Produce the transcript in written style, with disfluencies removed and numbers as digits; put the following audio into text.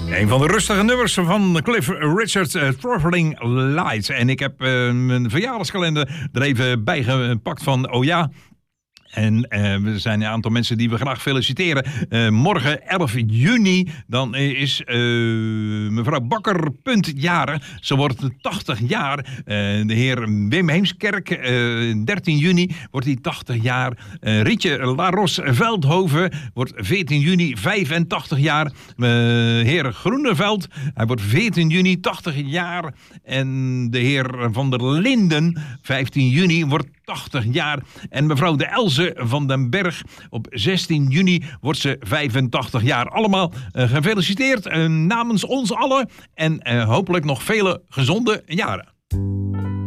Een van de rustige nummers van Cliff Richard, Traveling Lights. En ik heb mijn verjaardagskalender er even bij gepakt van, oh ja... En er zijn een aantal mensen die we graag feliciteren. Morgen 11 juni, dan is mevrouw Bakker jarig. Ze wordt 80 jaar. De heer Wim Heemskerk, 13 juni wordt hij 80 jaar. Rietje Laros Veldhoven wordt 14 juni 85 jaar. Heer Groeneveld, hij wordt 14 juni 80 jaar. En de heer Van der Linden, 15 juni, wordt 80 jaar. En mevrouw de Elze van den Berg, op 16 juni wordt ze 85 jaar. Allemaal gefeliciteerd namens ons allen. En hopelijk nog vele gezonde jaren.